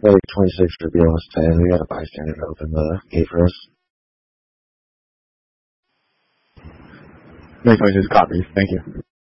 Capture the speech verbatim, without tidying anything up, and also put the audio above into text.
May twenty-sixth should be almost ten. We got a bystander to open the gate for us. May twenty-sixth, copy. Thank you.